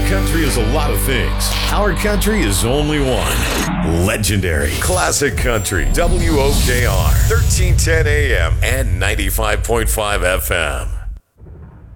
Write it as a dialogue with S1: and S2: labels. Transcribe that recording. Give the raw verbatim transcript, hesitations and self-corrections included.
S1: country is a lot of things. Our country is only one. Legendary classic country. W O K R, thirteen ten A M and ninety-five point five F M.